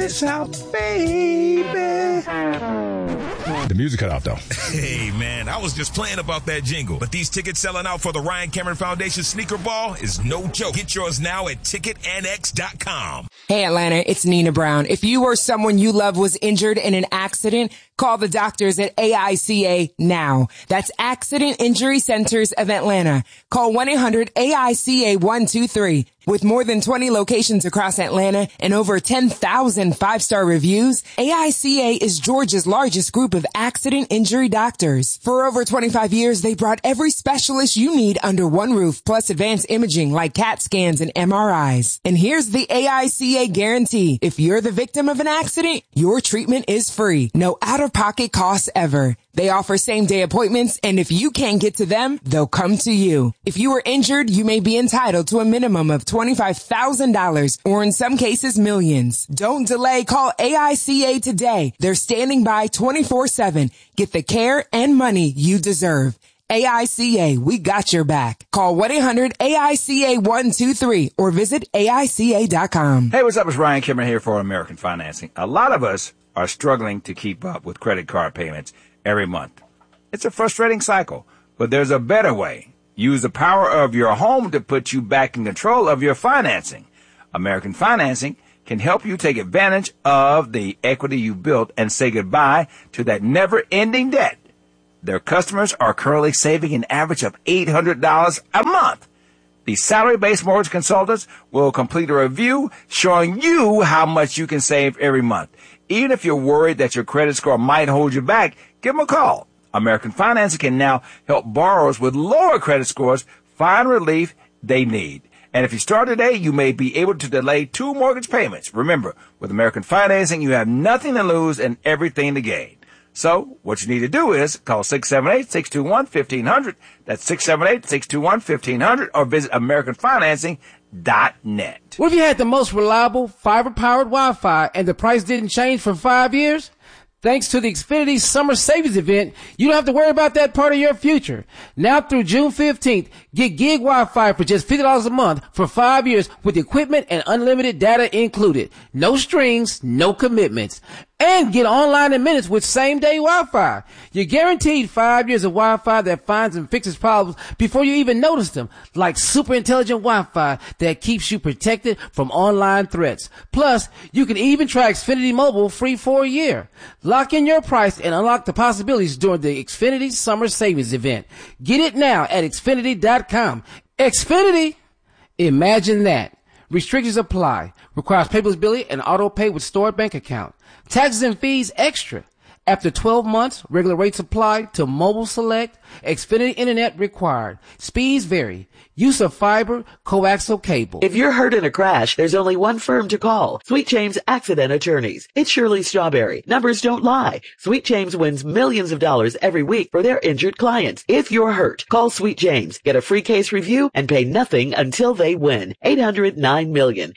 this out, baby. The music cut off, though. Hey, man, I was just playing about that jingle. But these tickets selling out for the Ryan Cameron Foundation Sneaker Ball is no joke. Get yours now at TicketNX.com. Hey, Atlanta, it's Nina Brown. If you or someone you love was injured in an accident, call the doctors at AICA now. That's Accident Injury Centers of Atlanta. Call 1-800-AICA-123. With more than 20 locations across Atlanta and over 10,000 five-star reviews, AICA is Georgia's largest group of accident injury doctors. For over 25 years, they brought every specialist you need under one roof, plus advanced imaging like CAT scans and MRIs. And here's the AICA guarantee. If you're the victim of an accident, your treatment is free. No out-of-pocket costs ever. They offer same-day appointments, and if you can't get to them, they'll come to you. If you were injured, you may be entitled to a minimum of $25,000, or in some cases, millions. Don't delay. Call AICA today. They're standing by 24/7. Get the care and money you deserve. AICA, we got your back. Call 1-800-AICA-123 or visit AICA.com. Hey, what's up? It's Ryan Kimmer here for American Financing. A lot of us are struggling to keep up with credit card payments every month. It's a frustrating cycle, but there's a better way. Use the power of your home to put you back in control of your financing. American Financing can help you take advantage of the equity you built and say goodbye to that never-ending debt. Their customers are currently saving an average of $800 a month. The salary-based mortgage consultants will complete a review showing you how much you can save every month. Even if you're worried that your credit score might hold you back, give them a call. American Financing can now help borrowers with lower credit scores find relief they need. And if you start today, you may be able to delay 2 mortgage payments. Remember, with American Financing, you have nothing to lose and everything to gain. So what you need to do is call 678-621-1500. That's 678-621-1500 or visit AmericanFinancing.net. What if you had the most reliable fiber-powered Wi-Fi and the price didn't change for 5 years? Thanks to the Xfinity Summer Savings Event, you don't have to worry about that part of your future. Now through June 15th, get gig Wi-Fi for just $50 a month for 5 years with equipment and unlimited data included. No strings, no commitments. And get online in minutes with same-day Wi-Fi. You're guaranteed 5 years of Wi-Fi that finds and fixes problems before you even notice them, like super intelligent Wi-Fi that keeps you protected from online threats. Plus, you can even try Xfinity Mobile free for a year. Lock in your price and unlock the possibilities during the Xfinity Summer Savings Event. Get it now at Xfinity.com. Xfinity? Imagine that. Restrictions apply. Requires paperless billing and auto pay with stored bank account. Taxes and fees extra. After 12 months, regular rates apply to mobile select. Xfinity Internet required. Speeds vary. Use of fiber, coaxial cable. If you're hurt in a crash, there's only one firm to call. Sweet James Accident Attorneys. It's Shirley Strawberry. Numbers don't lie. Sweet James wins millions of dollars every week for their injured clients. If you're hurt, call Sweet James. Get a free case review and pay nothing until they win. 800-9-MILLION.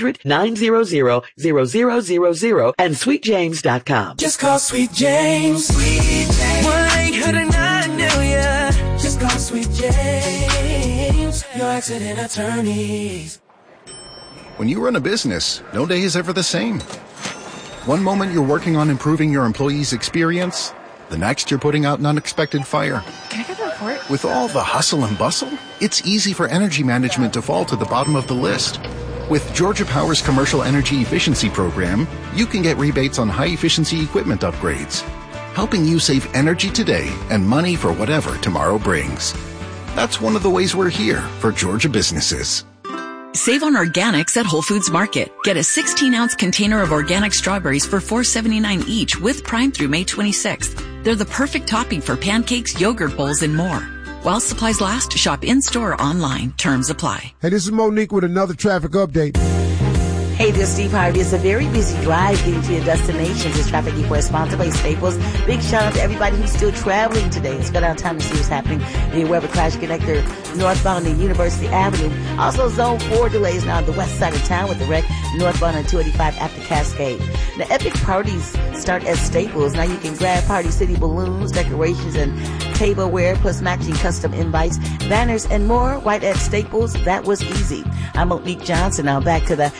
800-900-0000 and sweetjames.com. Just call Sweet James. Sweet James. 1-800-9-MILLION. Just call Sweet James. Your accident attorneys. When you run a business, no day is ever the same. One moment you're working on improving your employees' experience. The next you're putting out an unexpected fire. Can I get the report? With all the hustle and bustle, it's easy for energy management to fall to the bottom of the list. With Georgia Power's Commercial Energy Efficiency Program, you can get rebates on high-efficiency equipment upgrades, helping you save energy today and money for whatever tomorrow brings. That's one of the ways we're here for Georgia businesses. Save on organics at Whole Foods Market. Get a 16-ounce container of organic strawberries for $4.79 each with Prime through May 26th. They're the perfect topping for pancakes, yogurt bowls, and more. While supplies last, shop in-store or online. Terms apply. Hey, this is Monique with another traffic update. Hey, this is Steve Harvey. It's a very busy drive getting to your destinations. This traffic report is sponsored by Staples. Big shout out to everybody who's still traveling today. Let's go downtown to see what's happening near Weber Crash Connector, northbound in University Avenue. Also, Zone 4 delays now on the west side of town with the wreck northbound on 285 after Cascade. The epic parties start at Staples. Now you can grab Party City balloons, decorations, and tableware, plus matching custom invites, banners, and more right at Staples. That was easy. I'm Monique Johnson. Now back to the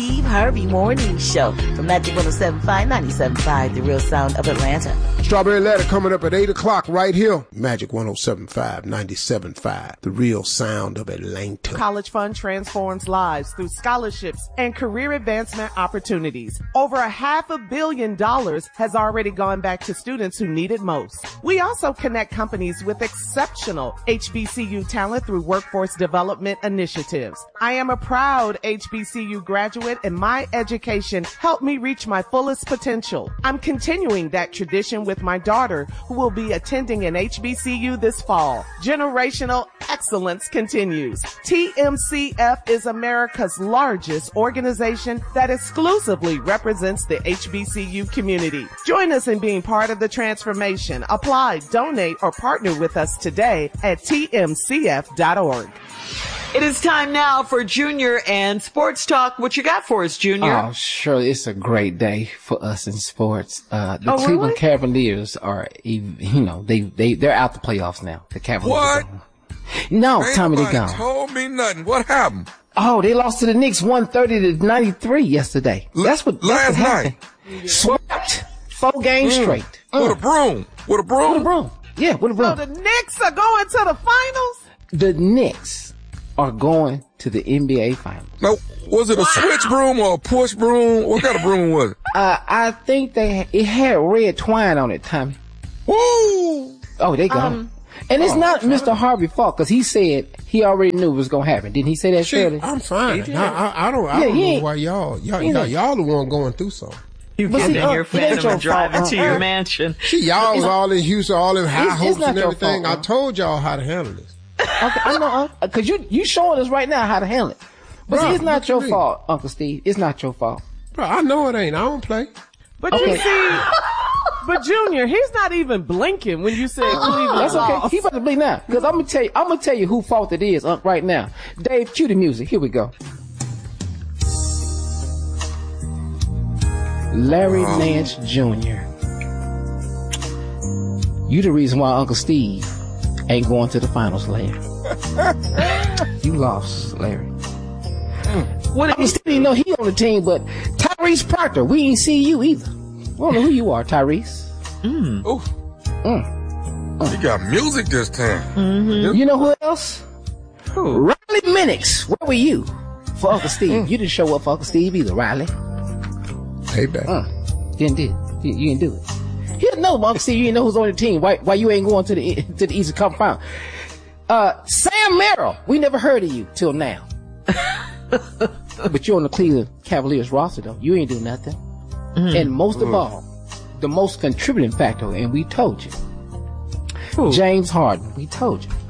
Steve Harvey Morning Show from Magic 107.5, 97.5, the real sound of Atlanta. Strawberry Letter coming up at 8 o'clock right here. Magic 107.5, 97.5, the real sound of Atlanta. College Fund transforms lives through scholarships and career advancement opportunities. Over $500 million has already gone back to students who need it most. We also connect companies with exceptional HBCU talent through workforce development initiatives. I am a proud HBCU graduate, and my education helped me reach my fullest potential. I'm continuing that tradition with my daughter, who will be attending an HBCU this fall. Generational excellence continues. TMCF is America's largest organization that exclusively represents the HBCU community. Join us in being part of the transformation. Apply, donate, or partner with us today at tmcf.org. It is time now for Junior and Sports Talk. What you got for us, Junior? Oh, sure. It's a great day for us in sports. The Cleveland Cavaliers are, they're out the playoffs now. The Cavaliers. What? No, Tommy, they gone. Told me nothing. What happened? Oh, they lost to the Knicks 130-93 yesterday. That's what happened. Swept 4 games straight. With a broom. With a broom. Yeah, with a broom. So the Knicks are going to the finals? The Knicks are going to the NBA finals. No, was it a switch broom or a push broom? What kind of broom was it? I think it had red twine on it, Tommy. Woo! Oh, they gone. And it's not Mr. Harvey's fault, because he said he already knew it was going to happen. Didn't he say that, Shirley? I'm fine. I don't know why y'all the one going through something. You get in your Phantom and drive into your mansion. See, y'all was all in Houston, all in high hopes and everything. I told y'all how to handle this. Okay, I know, because you showing us right now how to handle it. But see, it's not your fault, Uncle Steve. It's not your fault. Bro, I know it ain't. I don't play. But you see, but Junior, he's not even blinking when you said Cleveland. That's okay. He about to blink now, because I'm gonna tell you who fault it is, right now. Dave, cue the music. Here we go. Larry Nance Jr. You the reason why Uncle Steve ain't going to the finals, Larry. You lost, Larry. Uncle Steve, he on the team, but Tyrese Proctor, we ain't see you either. We don't know who you are, Tyrese. You got music this time. Mm-hmm. You know who else? Who? Riley Minix. Where were you for Uncle Steve? You didn't show up for Uncle Steve either, Riley. Payback. You didn't do it. He didn't know, Uncle Steve. You didn't know who's on the team. Why you ain't going to the Eastern Conference Final? Sam Merrill. We never heard of you till now. But you're on the Cleveland Cavaliers roster, though. You ain't do nothing. And most of all, the most contributing factor, and we told you, James Harden. We told you.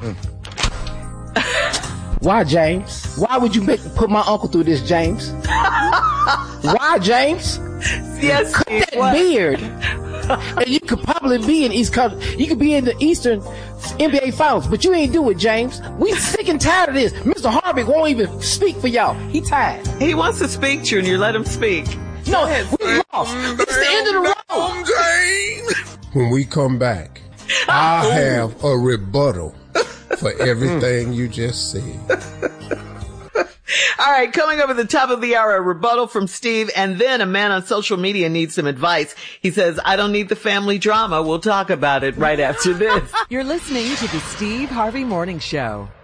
Why, James? Why would you put my uncle through this, James? Why, James? Yes, cut that beard, and you could probably be in East Coast. You could be in the Eastern NBA Finals, but you ain't do it, James. We sick and tired of this. Mr. Harvey won't even speak for y'all. He tired. He wants to speak, Junior. Let him speak. No, we lost. It's the end of the road. James. When we come back, I have a rebuttal for everything you just said. All right, coming up at the top of the hour, a rebuttal from Steve, and then a man on social media needs some advice. He says, I don't need the family drama. We'll talk about it right after this. You're listening to the Steve Harvey Morning Show.